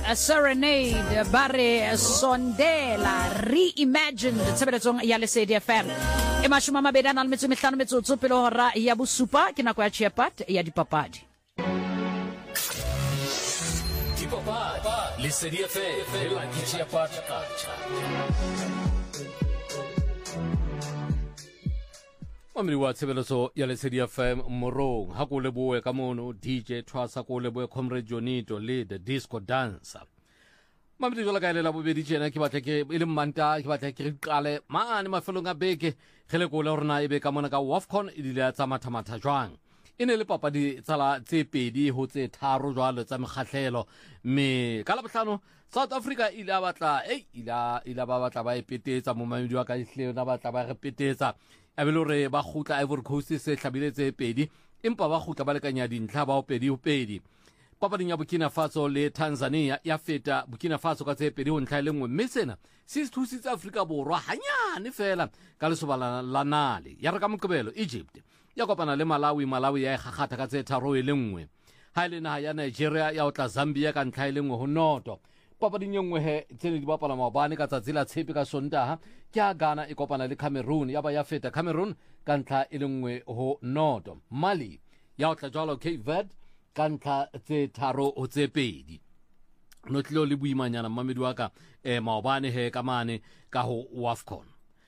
a serenade bare sondela reimagined tsebeletsong ya Lesedi FM e mashoma mabedi a nang le metso e mehlano metsotso pele hora ya bosupa ke nako ya Chepat ya dipapadi Lesedi FM la Chepat Mamili wa tshebeletso ya Lesedi FM morong ha ko leboe ka mono DJ Twasa ko leboe Comrade Jonito le the disco dancer Mamili jola ka lela bobedi tjena ke batla ke ile mmanta ke batla ke re qale maane mafelong a beke gele ko le rona e be ka mona ka WAFCON e dile tsa mathamatha jwang ene le papadi tsala tse pedi ho tse tharo jwalo tsa mekgahlelo me ka la bohlano South Africa ile batla ila ba batla ba ipetetsa mo mamedi wa ka ihleo na batla ba re petetsa Abelore ba khutla Ivory Coast se hlabiletse tse pedi empa ba khutla ba lekanya dintlha ba o pedi papading ya Burkina Faso le Tanzania ya feta Burkina Faso ka tse pedi ho ntlha le nngwe mme sena se thusitse Afrika Borwa hanyane fela ka lesobala la nale ya re ka Moqebelo Egypt ya kopana le Malawi ya gagata ka tse tharo e le nngwe ha ile naha ya Nigeria ya otla Zambia ka ntlha le nngwe ho noto papading ye nngwe he tsene di bapala maobane ka tsatsi la tshepe ka Sontaga ke a Ghana e kopana le Cameroon ya ba ya feta Cameroon ka ntlha e le nngwe ho noto Mali ya otla jwalo Cape Verde ka ntlha tse tharo ho tse pedi notlilo le buimanyana mmamedi wa ka maobane he ka mane ka ho WAFCON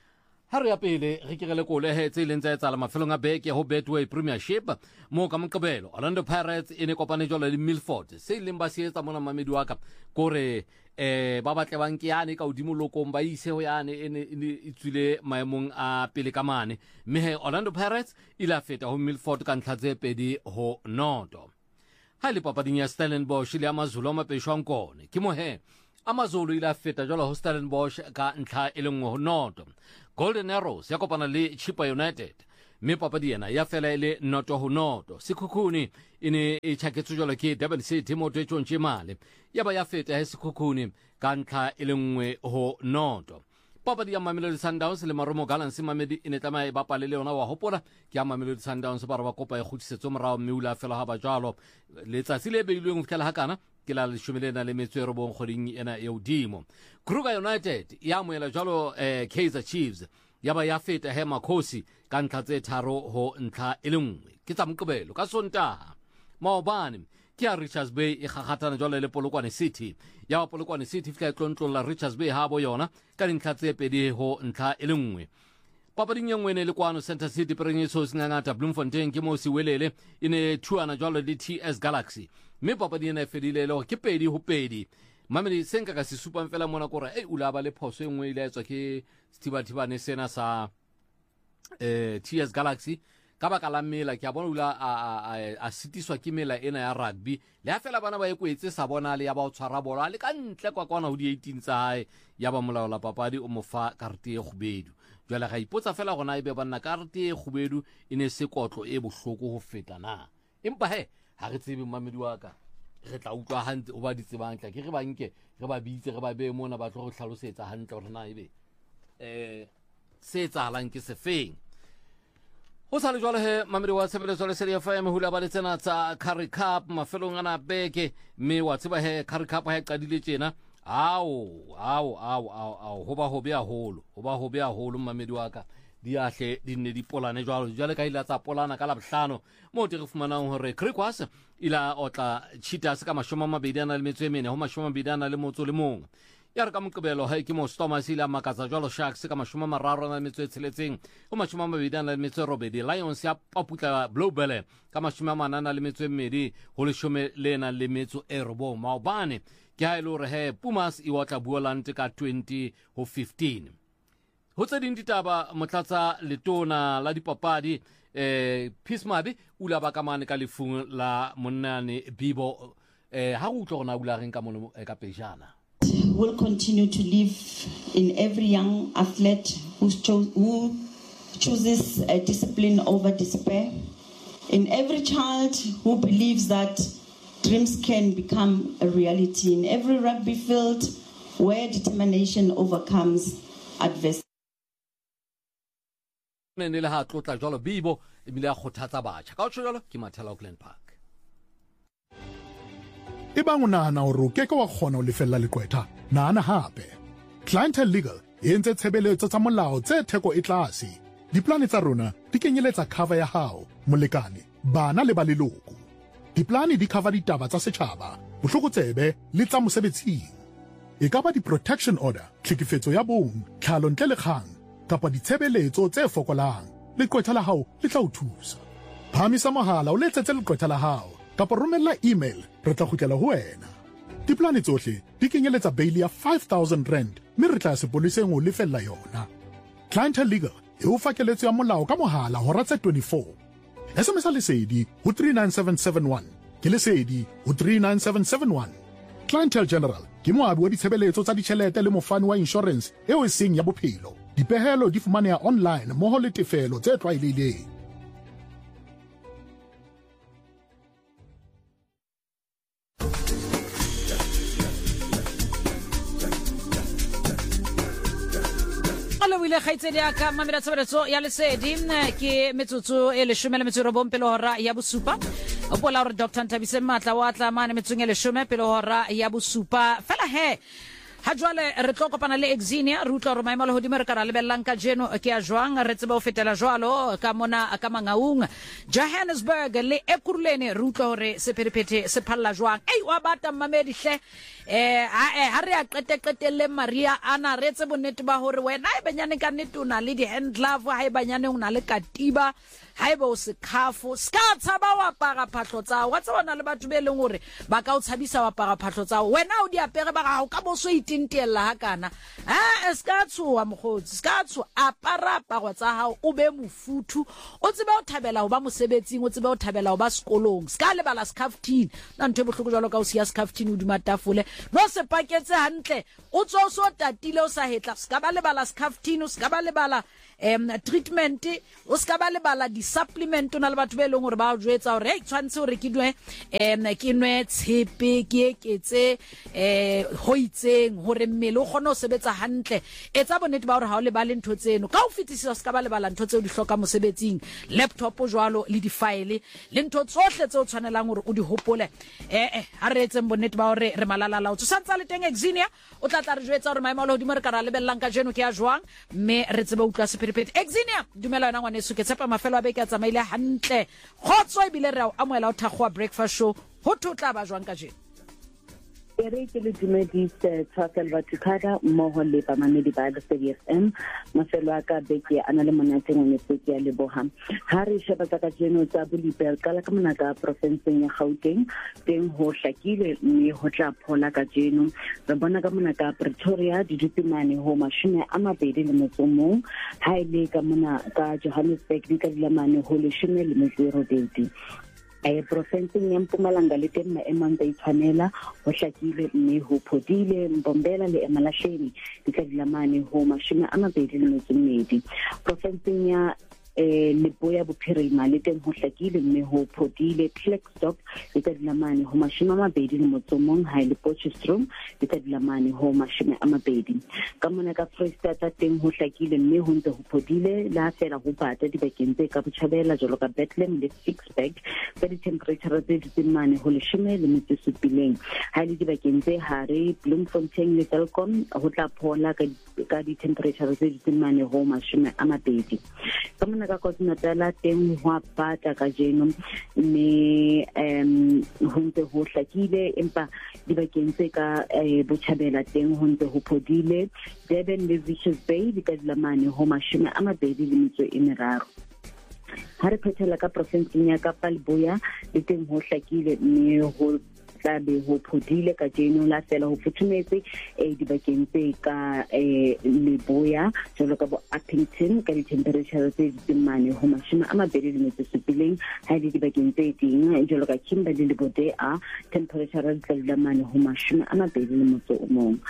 ha re ya pele re kerele ko le he tse leng tsa etsala mafelong a beke ho Betway Premiership mo ka Moqebelo Orlando Pirates ene kopane jwalo le Milford se leng ba se etsa mona mmamedi wa ka kore ba batle bankiane ka hodimo lokong ba ise ho yane ene itswile maemong a pele ka mane mme he Orlando Pirates ila feta ho Milford ka ntlha tse pedi ho noto ha le papading ya Stellenbosch le Amazulu a mapeshwang kone ke mo he Amazulu ila feta jwalo ho Stellenbosch ka ntlha e le nngwe ho noto Golden Arrows ya kopana le Chippa United mme papadi ena ya fela ile noto ho noto Sekhukhuni ine e tshaketse jwalo ke Durban City mo twetjong male ya ba ya feta he Sekhukhuni ka ntlha e le nngwe ho noto papadi ya Mamelodi Sundowns le Marumo Gallants mamedi ine tama e bapale le yona wa hopola ke ya Mamelodi Sundowns ba re ba kopa e kgutlisetso morao mme ula fela ha ba jwalo le tsatsi le beilweng ho fihlela hakana ke la leshomelena le metswero bong kgoding ena e udimo Kruger United ya moela jwalo Kaizer Chiefs ya ba ya feta he Makhosi ka ntlha tse tharo ho ntlha e le nngwe ke tsa Moqebelo ka Sontaga maobane ke ya Richards Bay e gaghatana jwalo le Polokwane City ya Polokwane City fika tlontlolla Richards Bay ha bo yona ka dintlha tse pedi ho ntlha e le nngwe papading ye nngwe ne le kwano Center City Prenyeso singangata Bloemfontein ke mo siwelele ine thuana jwalo le TS Galaxy mme papadi ena e fedile le ke pedi ho pedi mamedi senka ka se supang fela mona kore ula ba le phoso e nngwe ile etswa ke Stibane sena sa TS Galaxy ka baka la mela ke a bona ula a sitiswa ke mela ena ya rugby le a fela bana ba ekwetse sa bona le ya ba o tshwara bola le ka ntle kwa kwana ho di 18 tsa hae ya ba molaola papadi o mo fa karte e khubedu jwale ga ipotsa fela gona e be banna karte e khubedu ine se kotlo e bohloko ho feta na empa he ha re tsebe mamedi wa ka re tla utlwa hantle o ba di tsebang tla ke re ba nke re ba bitse re ba be mona ba tlo go hlalosetsa hantle hore na ebe se tsalang ke se feng ho sa le jwale he mamedi wa tshebeletso le Lesedi FM hula ba le tsena tsa Currie Cup mafelong ana beke mme wa tseba he Currie Cup ha e qadile tjena ho ba hobe a holo mamedi wa ka di ahle di ne di polane jwale ka ila tsa polana ka la bohlano mo te re fumanang hore Griquas ila otla Cheetahs ka 24 ho 21 ya re ka Moqebelo ha ke mo Stormers ila makatsa jwalo Sharks ka 36 ho 28 Lions ya paputla Bluebell ka 42 ho 19 maobane ke ha ile hore he Pumas i watla Buoland ka 20 ho 15 ho tse ding ditaba motlatsa letona la dipapadi Peace Mabi ula ba ka mane ka lefung la monnane Bibo ha go utlo gona ula reng ka mono ka pejana will continue to live in every young athlete who chooses discipline over despair, in every child who believes that dreams can become a reality, in every rugby field where determination overcomes adversity. ne le ha tlotla jwalo Bibo e bile a kgothatsa batjha ka o tsholo ke Mathela Auckland Park e bang o nahana hore o keke wa kgona ho lefella leqwetha nahana hape Clientele Legal e entse tshebeletso tsa molao tse theko e tlase diplane tsa rona di kenyeletsa cover ya hao molekane bana le ba leloko diplane di cover ditaba tsa setjhaba bohlokotsebe le tsa mosebetsing e ka ba di-protection order tlhekefetso ya bong tlhalo ntle le kgang kapa ditshebeletso tse fokolang leqwetha la hao le tla o thusa phamisa mohala o letsetse leqwetha la hao kapa romella email re tla kgutlela ho wena diplane tsohle di kenyeletsa bail ya 5,000 rand mme re tla sepoleseng o lefella yona Clientele Legal e o fa keletso ya molao ka mohala hora tse 24 SMS lesedi ho 39771 ke lesedi ho 39771 Clientele General ke moabi wa ditshebeletso tsa ditjhelete le mofani wa insurance eo e seng ya bophelo dipehelo di fumaneha online mmoho le tefelo tse tlwaelehileng Wile khaitsedi aka mamela tsebeletso ya lesedi ke metsotso e 19 pele hora ya bosupa o pola hore Dr Ntabise Matla wa tla mane metsong e 10 pele hora ya bosupa fela he ha jwale re tlo kopana le Exinia re utla hore maemo le hodimo re ka ra lebellang ka jeno ke a jwang re tsebe ho fetela jwalo ka mona ka Mangaung Johannesburg le Ekurhuleni re utla hore sephethephethe se phalla jwang wa bata mamedi hle ha re a qetelle Maria ana re tsebe bonnete ba hore wena e benyane ka nnete o na le di hand glove ha e banyane o na le katiba ha eba o se khafu ska tshaba wa para phatlo tsa wa tsona le batho be leng hore ba ka o tshabisa wa para phatlo tsa wena o di apere ba ga o ka bo so itintella hakana ska tswa mogotsi ska tswa apara pagwa tsa hao o be mofuthu o tsebe o thabela ho ba mosebetsing o tsebe o thabela ho ba sekolong ska le bala skaftin na ntwe bohloko jalo ka o sia skaftin o dima tafole no se paketse hantle o tswa so tatile o sa hetla ska ba le bala skaftin o ska ba le bala treatment o ska ba le bala di supplement na le batho be leng hore ba o jwetsa hore hey tshwantse hore ke nwe tshepe ke eketse hoitseng hore mmele o kgone ho sebetsa hantle etsa bonnete ba hore ha o le ba le ntho tseno ka o fetisisa ska ba le bala ntho tseo di hloka mosebetsing laptop jwalo le di file le ntho tsohle tseo tshwanelang hore o di hopole ha re etseng bonnete ba hore re malalala o tsantsa le teng Exinia o tla re jwetsa hore maemo le hodimo re ka ra lebellang ka jeno ke a jwang mme re tsebe utlwa sephethephethe Exinia dumela yona ngwane ke tshepa mafelo a beke a tsamaile hantle khotso e bile re a amoela o thagwa breakfast show ho thotla ba jwang ka jeno re ke le dumedise Tshwasel Batukada mmoho le bamamedi ba Lesedi FM mafelo a ka beke ana le monate ngone tseki ya leboha ha re sheba ka jeno tsa Bulibel kala ka mona ka provinceng ya Gauteng teng ho hlakile mme ho tla phola ka jeno re bona ka mona ka Pretoria di ditimane ho mashome a mabedi le metsomong ha ile ka mona ka Johannesburg di ka dilamane ho le 18 provinceng ya Mpumalanga le teng maemong tsa itshwanela ho hlakile mme ho phodile Mbombela le Emalahleni di ka dilamane ho mashome a mabedi le metsomedi provinceng ya Leboya Bophirima le teng ho hlakile mme ho phodile Klerksdorp le ka dilamane ho mashome a mabedi le motsomong ha ile Potchefstroom le ka dilamane ho mashome a mabedi ka mona ka Freestata teng ho hlakile mme ho ntse ho phodile la fela ho bata dibakeng tse ka Botjhabela jalo ka Bethlehem le Ficksburg ka di-temperature tse ditsimane ho le 17 ha ile dibakeng tse hare Bloemfontein le Telkom ho tla phola ka di-temperature tse ditsimane ho mashome a mabedi ka mona ka KwaZulu-Natal teng ho bata ka jeno mme ho ntse ho hlakile empa dibakeng tse ka Botjhabela teng ho ntse ho phodile Durban le Richards Bay di ka dilamane ho mashome a mabedi le metso e meraro ha re phethela ka provinceng ya Kapa Leboya le teng ho hlakile mme ho tlabe ho phodile ka jeno la fela ho futhumetse dibakeng tse ka Leboya jalo ka bo Appington ka di-temperature tse ditsimane ho mashome a mabedi le metso sepileng ha di dibakeng tse ding jalo ka Kimberley le Bodea temperature tse dilamane ho mashome a mabedi le metso o mong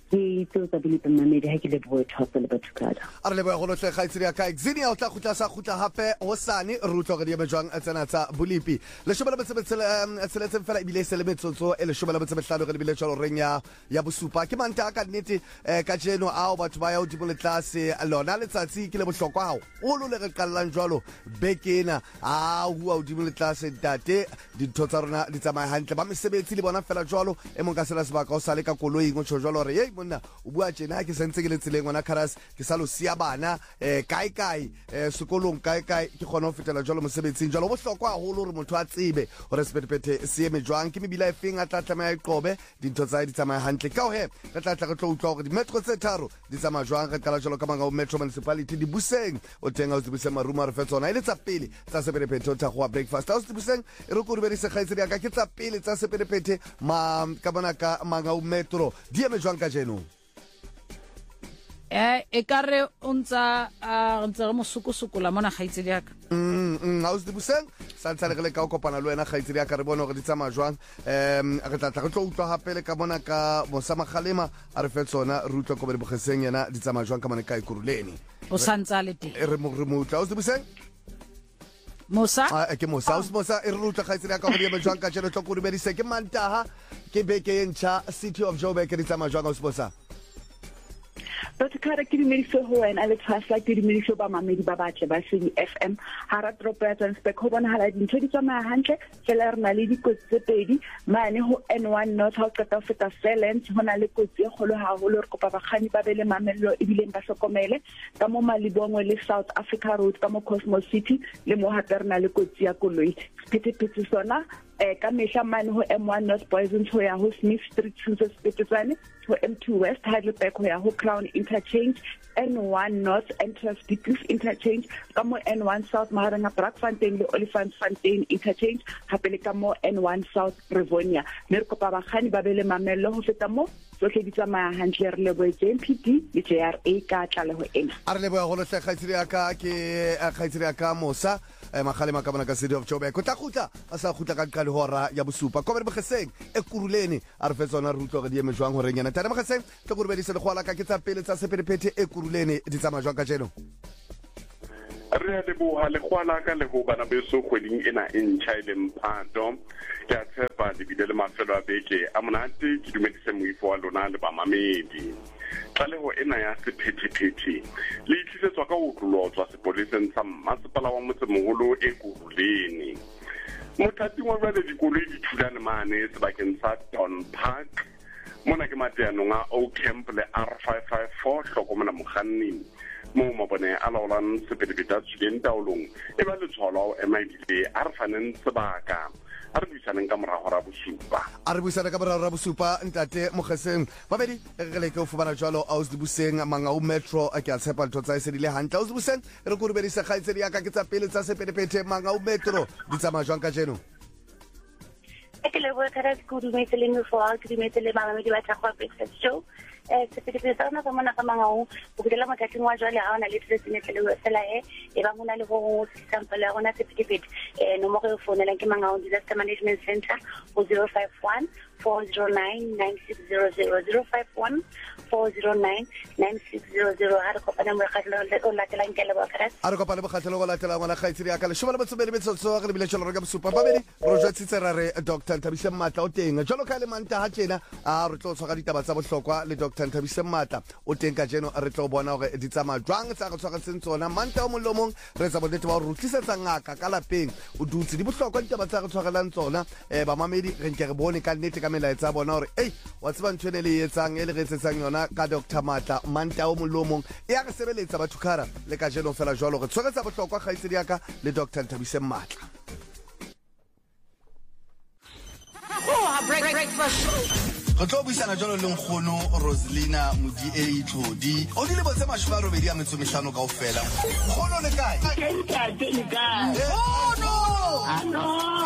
ke tseo tsa Bolipi Mamedi ha ke lebohe Thwasa le Bathukada a re lebohe go lotlhe kgaitsedi ya ka Xenia o tla khutla sa khutla hape hosane re utlwa go di emejwang tsena tsa Bolipi le shobela betsebetsele fela ibile se le metsotso e le shobela betsebethlano re lebile tsholo reng ya bosupa ke manta ka nnete ka jeno ao batho ba ya o di bole tlase lona letsatsi ke le bohlokwa hao o lo le re qallang jwalo bekena a hua o di bole tlase tate dintho tsa rona di tsamaya hantle ba mesebetsi le bona fela jwalo e mong ka sela sebaka o sa le ka koloi go tsho jwalo re hey monna o bua tjena ke sentse ke le tseleng ngwana Kharas ke sa lo sia bana kae sekolong kae ke gona ho fetela jwalo mosebetsing jwalo bohlokwa haholo re motho a tsebe hore sepetepete se eme jwang ke mebila e feng a tla tlamaya iqobe dintho tsa di tsamaya hantle ka ho he re tla re tlo utlwa hore di metro tse tharo di tsamaya jwang re qala jwalo ka manga o Metro Municipality di buseng o tenga o tsebise maruma re fetsona ile tsa pele tsa sepetepete o tla go breakfast a o tsebiseng e re go re se khaitsedi ka ke tsa pele tsa sepetepete ka bona ka manga o Metro di eme jwang ka jeno e kare untsa re mosukusukola mona khaitsedi yaka ha o tsebiseng sa tsale re le ka kopana le wena khaitsedi ya ka re bona gore di tsamaya jwang re tla re tlo utlwa hape le ka bona ka Mosama Kgalema a re fetsona re utlwa go be bogeseng yena di tsamaya jwang ka mona ka ikuruleni o santsa le teng re mo utlwa o tsebiseng Mosa ke Mosa e re utlwa khaitsedi ya ka go di eme jwang ka jeno tlo go re se ke Mantaha ke beke entsha City of Joburg ke di tsamaya jwang o sposa Bathukada ke dumediso ho wena le Thwasa ke dumediso ba mamedi ba batle ba Seng FM hara tropo ya Johannesburg ho bonahala dintho di tsamaya hantle fela re na le dikotsi tse pedi mane ho N1 North ha o qeta ho feta Fairlands ho na le kotsi e kgolo haholo re kopa bakganni ba be le mamello e bileng ba hlokomele ka mo Malibongwe le South Africa Road ka mo Cosmos City le mo hape re na le kotsi ya koloi sephetephete sona ka mehla mane ho M1 North Poison ho ya ho Smith Street Sepetetsane ho M2 West Heidelberg ho ya ho Crown Interchange N1 North Entrance Diepkloof Interchange ka mo N1 South Mahareng Brakfontein le Olifantsfontein Interchange hape le ka mo N1 South Rivonia me re kopa bakganni ba be le mamello ho feta mo tsohle di tsamaya hantle re lebohe JMPD le JRA ka tlaleho ena a re lebohe go lotlhe kgaitsedi ya ka ke kgaitsedi ya ka Mosa Makgalema ka bona ka City of Joburg go tla khutla a sa khutla ka qale hora ya bosupa ko be bogeseng e kuruleni a re fetsona re utlwa go di eme jwang ho renyana tare bogeseng tlo go re bedise le goala ka ke tsa pele tsa sepedepete e kuruleni di tsamaya jwang ka jeno re a leboha le goala ka le go bana beso kgweding ena e ntšha e leng Phato ke a tshepa lebile le mafelo a beke a monate ke dumedise moifo wa lona le bamamedi tlaleho ena ya sephetephete le itlisetswa ka ho tlotswa sepoleseng sa Mmasepala wa Motsemoholo e Kuruleni mothating wa jwale dikoloi di thulane mane sebakeng sa Don Park mona ke mateanong a O Camp le R554 hlokomela mokganni mo mabone a laolang sephetephete a tswileng taolong e ba letshwalo ema ebile a re faneng sebaka a re buisaneng ka morago ra bosupa a re buisana ka morago ra bosupa ntate mogeseng babedi re le ke o fumana jwalo a o se buseng manga o Metro a ke a tshepa ntho tsa se di le hantle a o se buseng re go re bedisa kgaitsedi ya ka ke tsa pele tsa sepedepete manga o Metro di tsamaya jwang ka jeno ke le bua ka re go dumetse le mo for ke dumetse le bana di batla go breakfast show sepedepete sa rona ka mona ka mangao go dela mothating wa jwale a ona le tresine tle le fela e ba mona le go sample ya rona sepedepete no mo go founela ke mangao disaster management center go 051 409 9600 051 409 9600 ha re kopana mo kgatlo le o latela nkele ba kras a re kopana bokgatlhelo go latela ngwana kgaitsedi ya ka le shomela batsomedi metsotso re bile tsholo re ka bosupa babedi ro jwa tsitse re Dr. Thabise Matla o teng jalo ka le manta ha tjena a re tlo tshwara ditaba tsa bohlokwa le Dr. Thabise Matla o teng ka jeno re tlo bona hore di tsamaya jwang tsa go tshwara sentsona manta o molomong re tsa bonnete ba go tlisetsa ngaka ka lapeng o dutse di bohlokwa ditaba tsa go tshwarelang tsona ba mamedi re nke re bone ka nnete ka melaetsa bona hore wa tseba ntho ne le etsang e le re tsetsang yona ka Dr. Matla manta o molomong e a re sebeletsa Bathukara le ka jeno fela jwalo re tshwaretsa bohlokwa kgaitsedi ya ka le Dr. Thabise Matla go tlo buisana jalo le nkgono Roselina Modi Tlhodi o di le botse 85 kaofela nkgono le kae ke ntate le kae no